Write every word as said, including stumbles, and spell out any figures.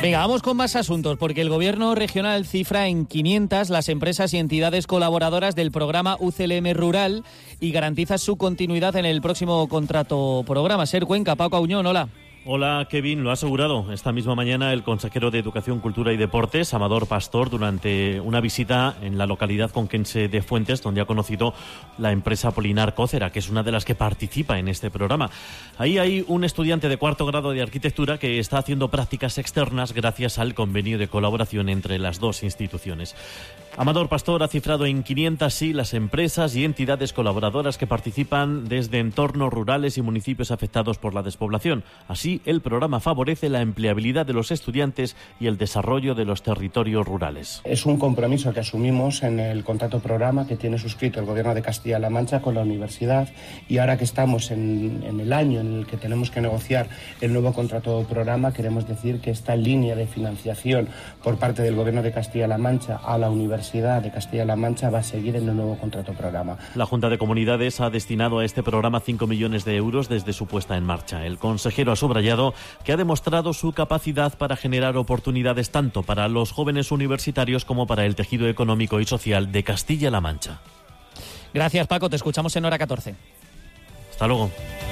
Venga, vamos con más asuntos, porque el Gobierno regional cifra en quinientas las empresas y entidades colaboradoras del programa U C L M Rural y garantiza su continuidad en el próximo contrato programa. Ser Cuenca, Paco Auñón, hola. Hola, Kevin. Lo ha asegurado esta misma mañana el consejero de Educación, Cultura y Deportes, Amador Pastor, durante una visita en la localidad conquense de Fuentes, donde ha conocido la empresa Polinar Cócera, que es una de las que participa en este programa. Ahí hay un estudiante de cuarto grado de arquitectura que está haciendo prácticas externas gracias al convenio de colaboración entre las dos instituciones. Amador Pastor ha cifrado en quinientas, sí, las empresas y entidades colaboradoras que participan desde entornos rurales y municipios afectados por la despoblación. Así, el programa favorece la empleabilidad de los estudiantes y el desarrollo de los territorios rurales. Es un compromiso que asumimos en el contrato programa que tiene suscrito el Gobierno de Castilla-La Mancha con la universidad, y ahora que estamos en, en el año en el que tenemos que negociar el nuevo contrato programa, queremos decir que esta línea de financiación por parte del Gobierno de Castilla-La Mancha a la Universidad de Castilla-La Mancha va a seguir en el nuevo contrato programa. La Junta de Comunidades ha destinado a este programa cinco millones de euros desde su puesta en marcha. El consejero ha subrayado que ha demostrado su capacidad para generar oportunidades tanto para los jóvenes universitarios como para el tejido económico y social de Castilla-La Mancha. Gracias, Paco. Te escuchamos en Hora catorce. Hasta luego.